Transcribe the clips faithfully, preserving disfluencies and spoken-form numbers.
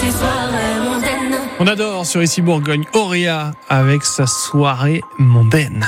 ces soirées mondaines. On adore sur Ici Bourgogne Auréa avec sa soirée mondaine.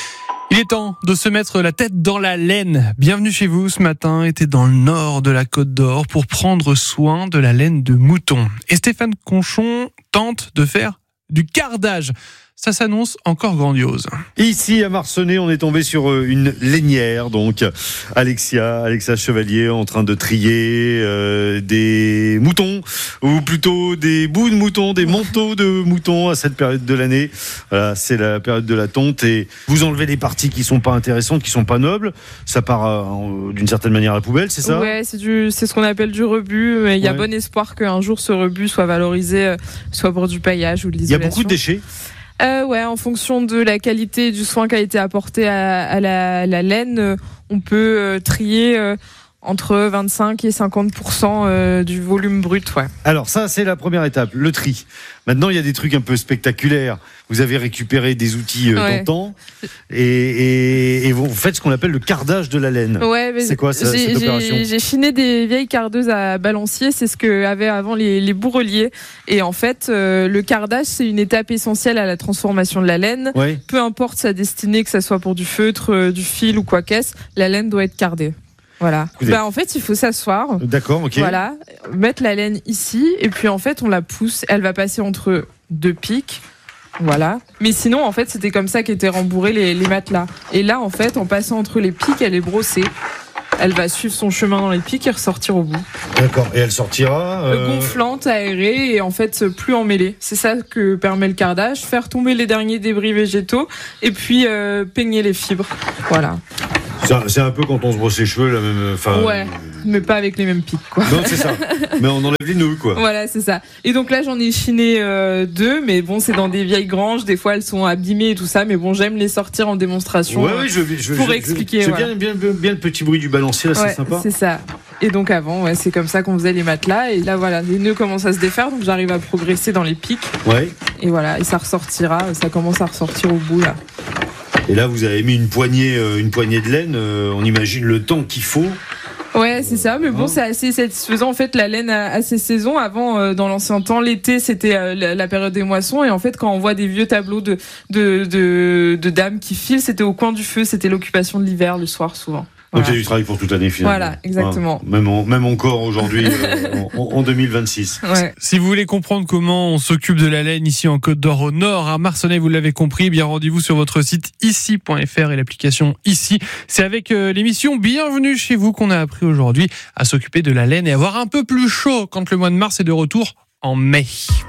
Il est temps de se mettre la tête dans la laine. Bienvenue chez vous, ce matin était dans le nord de la Côte d'Or pour prendre soin de la laine de mouton. Et Stéphane Conchon tente de faire du cardage. Ça s'annonce encore grandiose. Ici à Marcenay, on est tombé sur une lainière, donc Alexia, Alexa Chevalier en train de trier euh, des moutons, ou plutôt des bouts de moutons, des manteaux de moutons à cette période de l'année. Voilà, c'est la période de la tonte et vous enlevez les parties qui sont pas intéressantes, qui sont pas nobles. Ça part euh, d'une certaine manière à la poubelle, c'est ça ? Ouais, c'est du, c'est ce qu'on appelle du rebut. Mais il y a Ouais. bon espoir qu'un jour ce rebut soit valorisé, euh, soit pour du paillage ou de Il y a l'isolation. beaucoup de déchets. Euh, ouais, en fonction de la qualité et du soin qui a été apporté à, à la, la laine, euh, on peut euh, trier euh, entre vingt-cinq et cinquante pour cent euh, du volume brut. Ouais. Alors ça, c'est la première étape, le tri. Maintenant, il y a des trucs un peu spectaculaires. Vous avez récupéré des outils euh, Ouais. d'antan et, et, et vous faites ce qu'on appelle le cardage de la laine. Ouais, mais C'est quoi ça, j'ai, cette opération ? j'ai, j'ai chiné des vieilles cardeuses à balancier, c'est ce que avaient avant les, les bourreliers. Et en fait, euh, le cardage, c'est une étape essentielle à la transformation de la laine. Ouais. Peu importe sa destinée, que ça soit pour du feutre, euh, du fil ou quoi qu'est-ce, la laine doit être cardée. Voilà. Écoutez. Bah, en fait, il faut s'asseoir. D'accord, ok. Voilà, mettre la laine ici et puis en fait on la pousse, elle va passer entre deux pics, voilà. Mais sinon en fait c'était comme ça qu'étaient rembourrés les, les matelas. Et là en fait en passant entre les pics elle est brossée, elle va suivre son chemin dans les pics et ressortir au bout. D'accord. Et elle sortira. euh, Gonflante, aérée et en fait plus emmêlée. C'est ça que permet le cardage, faire tomber les derniers débris végétaux et puis euh, peigner les fibres. Voilà. C'est un, c'est un peu quand on se brosse les cheveux, la même. Enfin. Ouais, mais pas avec les mêmes pics quoi. Non, c'est ça. Mais on enlève les nœuds, quoi. Voilà, c'est ça. Et donc là, j'en ai chiné euh, deux, mais bon, c'est dans des vieilles granges. Des fois, elles sont abîmées et tout ça, mais bon, j'aime les sortir en démonstration. Ouais, oui, je, je, pour je- expliquer, C'est voilà. bien, bien, bien le petit bruit du balancier, là, Ouais, c'est sympa. c'est ça. Et donc avant, ouais, c'est comme ça qu'on faisait les matelas. Et là, voilà, les nœuds commencent à se défaire, donc j'arrive à progresser dans les pics. Ouais. Et voilà, et ça ressortira, ça commence à ressortir au bout là. Et là, vous avez mis une poignée, euh, une poignée de laine. euh, on imagine le temps qu'il faut. Ouais, c'est ça, mais bon, Hein c'est assez satisfaisant. En fait, la laine a, a ses saisons. Avant, euh, dans l'ancien temps, l'été, c'était euh, la, la période des moissons. Et en fait, quand on voit des vieux tableaux de, de, de, de dames qui filent, c'était au coin du feu. C'était l'occupation de l'hiver, le soir, souvent. Donc Voilà. il y a du travail pour toute l'année, finalement. Voilà, exactement. Ouais, même, en- même encore aujourd'hui, euh, en, en deux mille vingt-six. Ouais. Si vous voulez comprendre comment on s'occupe de la laine ici en Côte d'Or au nord, à Marcenay, vous l'avez compris, eh bien rendez-vous sur votre site ici point f r et l'application Ici. C'est avec euh, l'émission Bienvenue chez vous qu'on a appris aujourd'hui à s'occuper de la laine et avoir un peu plus chaud quand le mois de mars est de retour en mai.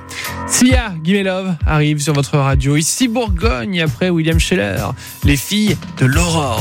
Sia, Give Me Love arrive sur votre radio ici Bourgogne après William Scheller, les filles de l'aurore.